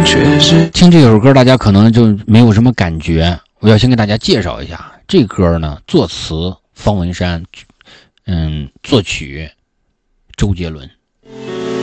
听这首歌大家可能就没有什么感觉，我要先给大家介绍一下，这歌呢作词方文山，作曲周杰伦。